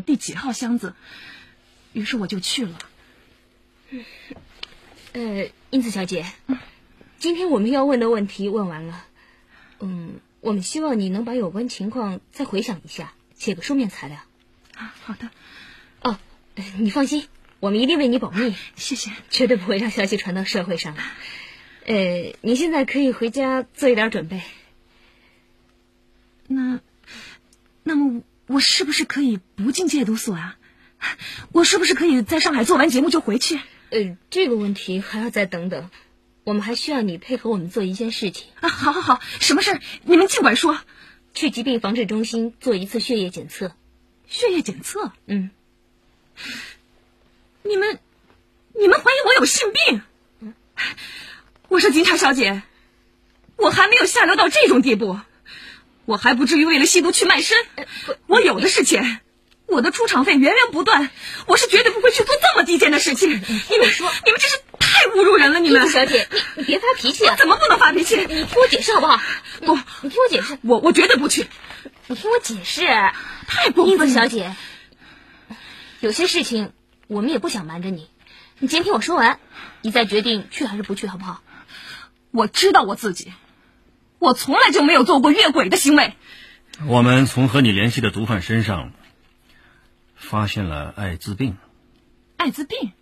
第几号箱子，于是我就去了。 英子小姐，今天我们要问的问题问完了，我们希望你能把有关情况再回想一下，写个书面材料。 好的。 你放心，我们一定为你保密， 谢谢， 绝对不会让消息传到社会上的。你现在可以回家做一点准备。 那么我是不是可以不进戒毒所啊？我是不是可以在上海做完节目就回去？ 这个问题还要再等等，我们还需要你配合我们做一件事情。 好，什么事儿？你们尽管说。 去疾病防治中心做一次血液检测。 血液检测？你们怀疑我有性病？我说警察小姐，我还没有下流到这种地步，我还不至于为了吸毒去卖身。我有的是钱，我的出场费源源不断，我是绝对不会去做这么低贱的事情。你们真是太侮辱人了！你们小姐，你别发脾气啊！ 我怎么不能发脾气？ 你听我解释好不好？ 不， 你听我解释。 我绝对不去。 你听我解释。 太过分了， 英子小姐，有些事情我们也不想瞒着你，你先听我说完，你再决定去还是不去，好不好？ 我知道我自己，我从来就没有做过越轨的行为。 我们从和你联系的毒贩身上发现了艾滋病。 艾滋病？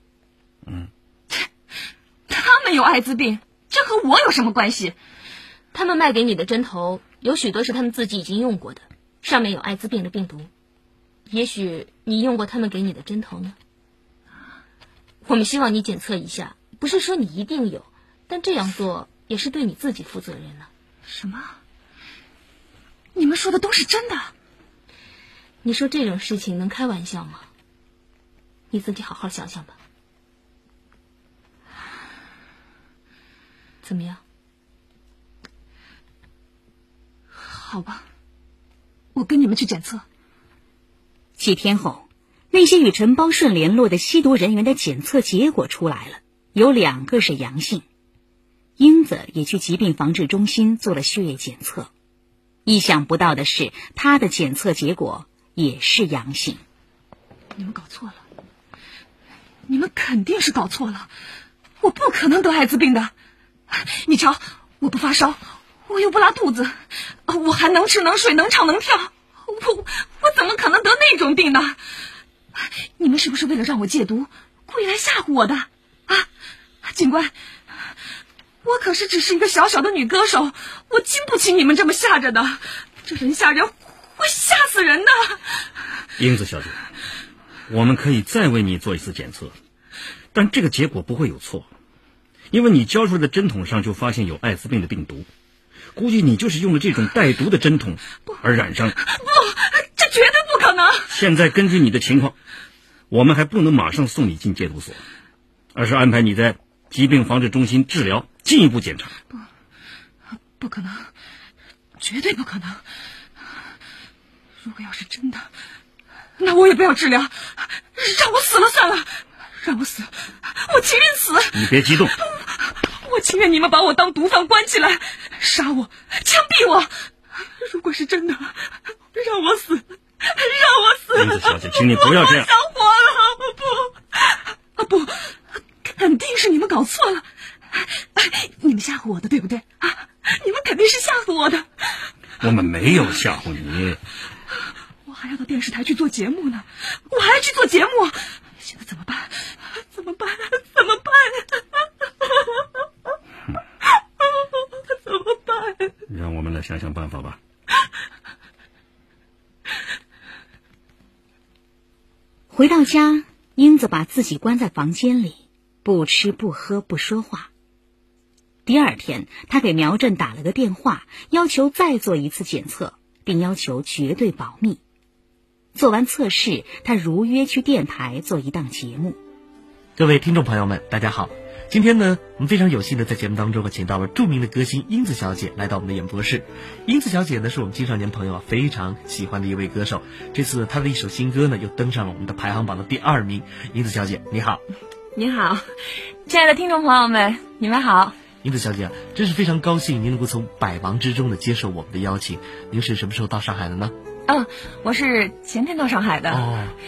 他们有艾滋病，这和我有什么关系？ 他们卖给你的针头有许多是他们自己已经用过的，上面有艾滋病的病毒。也许你用过他们给你的针头呢？我们希望你检测一下，不是说你一定有，但这样做也是对你自己负责任呢。 什么？你们说的都是真的？ 你说这种事情能开玩笑吗？你自己好好想想吧。怎么样？ 好吧，我跟你们去检测。 几天后，那些与陈邦顺联络的吸毒人员的检测结果出来了，有2个是阳性。英子也去疾病防治中心做了血液检测，意想不到的是，她的检测结果也是阳性。 你们搞错了，你们肯定是搞错了，我不可能得艾滋病的。你瞧，我不发烧，我又不拉肚子，我还能吃能睡能唱能跳，我怎么可能得那种病呢？你们是不是为了让我戒毒，故意来吓唬我的啊？警官，我可是只是一个小小的女歌手，我经不起你们这么吓着的，这人吓人会吓死人的。 英子小姐，我们可以再为你做一次检测，但这个结果不会有错，因为你交出来的针筒上就发现有艾滋病的病毒，估计你就是用了这种带毒的针筒而染上。 不，这绝对不可能。 现在根据你的情况，我们还不能马上送你进戒毒所，而是安排你在疾病防治中心治疗，进一步检查。 不可能，绝对不可能。如果要是真的，那我也不要治疗，让我死了算了，让我死，我情愿死。 你别激动， 我情愿你们把我当毒贩关起来，杀我，枪毙我。如果是真的，让我死，让我死。 英子小姐，请你不要这样。 我想活了，不，肯定是你们搞错了，你们吓唬我的，对不对啊？你们肯定是吓唬我的。 我们没有吓唬你。 我还要到电视台去做节目呢，我还要去做节目，现在怎么办？怎么办？怎么办？怎么办？ 让我们来想想办法吧。 回到家，英子把自己关在房间里，不吃不喝不说话。第2天，她给苗振打了个电话，要求再做一次检测，并要求绝对保密。做完测试，她如约去电台做一档节目。 各位听众朋友们，大家好。今天呢，我们非常有幸的在节目当中请到了著名的歌星英子小姐来到我们的演播室。英子小姐呢，是我们青少年朋友非常喜欢的一位歌手。这次她的一首新歌呢，又登上了我们的排行榜的第2名。英子小姐，你好。 你好，亲爱的听众朋友们，你们好。 英子小姐，真是非常高兴您能够从百忙之中的接受我们的邀请。您是什么时候到上海的呢？ 我是前天到上海的。